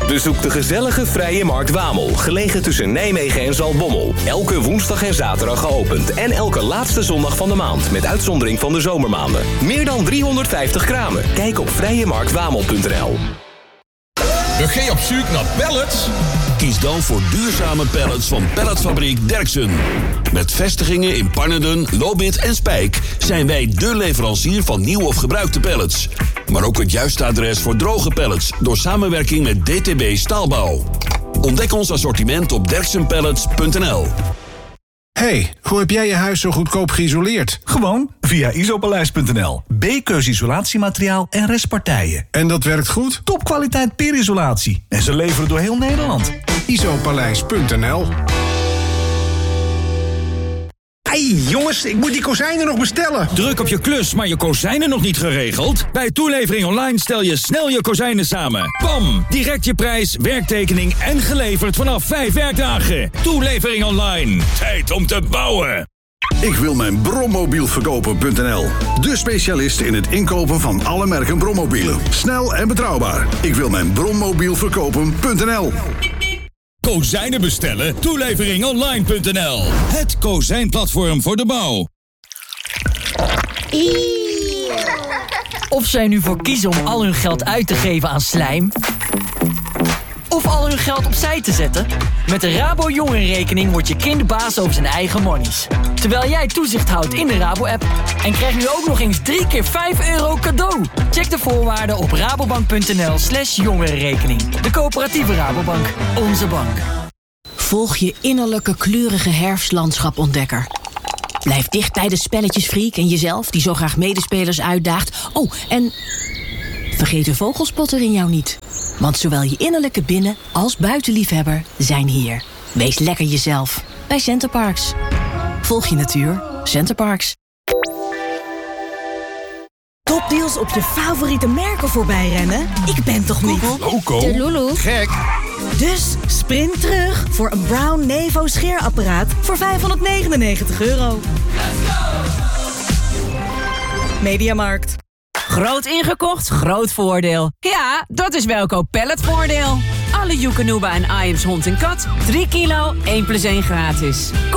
Bezoek de gezellige Vrije Markt Wamel, gelegen tussen Nijmegen en Zaltbommel. Elke woensdag en zaterdag geopend en elke laatste zondag van de maand, met uitzondering van de zomermaanden. Meer dan 350 kramen. Kijk op vrijemarktwamel.nl. Ben je op zoek naar pallets? Kies dan voor duurzame pallets van Palletfabriek Derksen. Met vestigingen in Pannerden, Lobith en Spijk zijn wij dé leverancier van nieuw of gebruikte pallets. Maar ook het juiste adres voor droge pallets door samenwerking met DTB Staalbouw. Ontdek ons assortiment op derksenpallets.nl. Hey, hoe heb jij je huis zo goedkoop geïsoleerd? Gewoon via isopaleis.nl. B-keus isolatiemateriaal en restpartijen. En dat werkt goed? Topkwaliteit peerisolatie. En ze leveren door heel Nederland. Isopaleis.nl. Hey jongens, ik moet die kozijnen nog bestellen. Druk op je klus, maar je kozijnen nog niet geregeld? Bij Toelevering Online stel je snel je kozijnen samen. Bam! Direct je prijs, werktekening en geleverd vanaf 5 werkdagen. Toelevering Online. Tijd om te bouwen. Ik wil mijn brommobiel verkopen.nl. De specialist in het inkopen van alle merken brommobielen. Snel en betrouwbaar. Ik wil mijn brommobiel verkopen.nl. Kozijnen bestellen? Toeleveringonline.nl. Het kozijnplatform voor de bouw. Of zij nu voor kiezen om al hun geld uit te geven aan slijm, of al hun geld opzij te zetten. Met de Rabo Jongerenrekening wordt je kind baas over zijn eigen monies. Terwijl jij toezicht houdt in de Rabo-app. En krijg nu ook nog eens 3 keer €5 cadeau. Check de voorwaarden op rabobank.nl/jongerenrekening. De coöperatieve Rabobank. Onze bank. Volg je innerlijke kleurige herfstlandschapontdekker. Blijf dicht bij de spelletjesfreak en jezelf, die zo graag medespelers uitdaagt. Oh, en vergeet de vogelspotter in jou niet. Want zowel je innerlijke binnen- als buitenliefhebber zijn hier. Wees lekker jezelf bij Centerparks. Volg je natuur. Centerparks. Topdeals op je favoriete merken voorbij rennen? Ik ben toch niet... Loco. De Lulu. Gek. Dus sprint terug voor een Brown Nevo scheerapparaat voor €599. Mediamarkt. Groot ingekocht, groot voordeel. Ja, dat is Welkoop Palletvoordeel. Alle Joekanuba en Iams hond en kat, 3 kilo, 1 + 1 gratis.